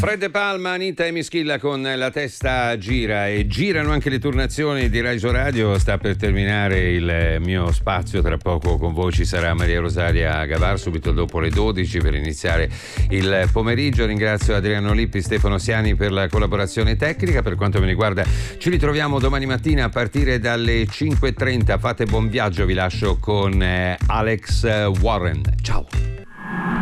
Fred De Palma, Anita e Mischilla con La testa gira, e girano anche le turnazioni di Rai Radio. Sta per terminare il mio spazio, tra poco con voi ci sarà Maria Rosaria Gavar subito dopo le 12 per iniziare il pomeriggio. Ringrazio Adriano Lippi, Stefano Siani per la collaborazione tecnica. Per quanto mi riguarda ci ritroviamo domani mattina a partire dalle 5:30. Fate buon viaggio, vi lascio con Alex Warren. Ciao.